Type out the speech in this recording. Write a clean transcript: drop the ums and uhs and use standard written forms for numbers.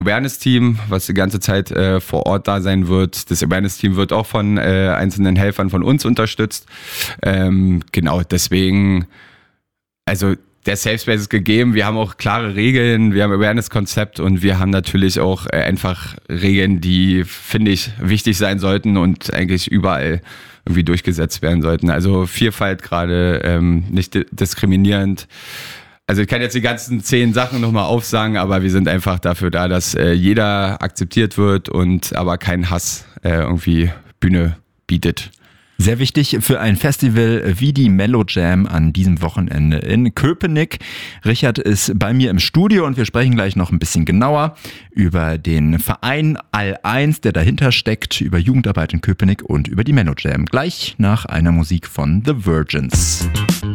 Awareness-Team, was die ganze Zeit vor Ort da sein wird. Das Awareness-Team wird auch von einzelnen Helfern von uns unterstützt. Genau, deswegen, also der Safe Space ist gegeben. Wir haben auch klare Regeln, wir haben Awareness-Konzept und wir haben natürlich auch einfach Regeln, die, finde ich, wichtig sein sollten und eigentlich überall irgendwie durchgesetzt werden sollten. Also Vielfalt gerade, nicht diskriminierend. Also ich kann jetzt die ganzen 10 Sachen nochmal aufsagen, aber wir sind einfach dafür da, dass jeder akzeptiert wird und aber kein Hass irgendwie Bühne bietet. Sehr wichtig für ein Festival wie die Mellow Jam an diesem Wochenende in Köpenick. Richard ist bei mir im Studio und wir sprechen gleich noch ein bisschen genauer über den Verein All1, der dahinter steckt, über Jugendarbeit in Köpenick und über die Mellow Jam. Gleich nach einer Musik von The Virgins.